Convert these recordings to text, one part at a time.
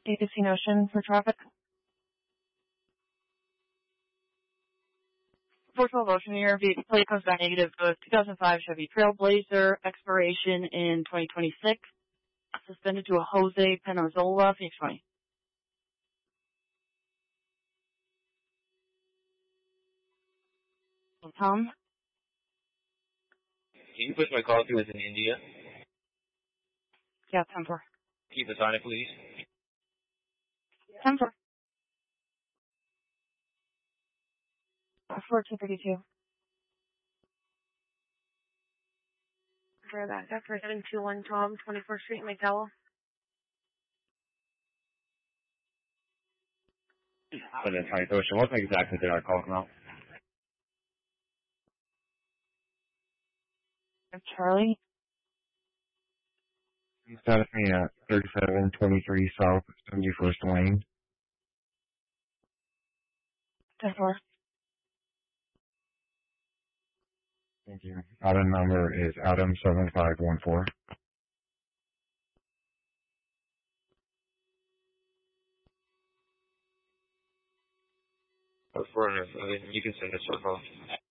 AC Notion for traffic. 412 Ocean Air, vehicle plate comes back negative. 2005 Chevy Trailblazer, expiration in 2026. Suspended to a Jose Penozola, Phoenix 20. Tom? Can you push my call through as in India? Yeah, 10-4. Keep us on it, please. 10-4. 4232. For that, for 721 Tom, 24th Street, McDowell. But then 20th Ocean, what exactly did our call come out? Charlie? Status me at 3723 South 71st Lane. 10-4. Thank you. Item number is Adam 7514. You can send us a call.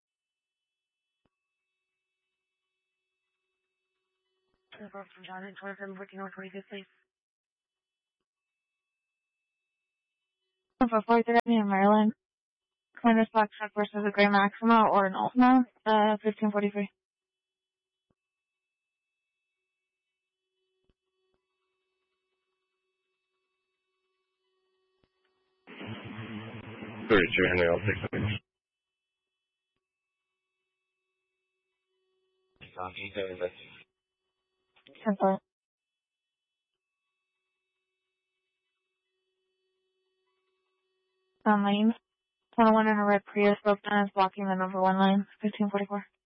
From John and 2714 North 25th, please. 43 in Maryland. Commanders Black Truck versus a Gray Maxima or an Ultima, 1543. Henry, I'll take something. Can you tell me that? 10-4. Lane. 101 in a red Prius broke down is blocking the number 1 lane, 1544.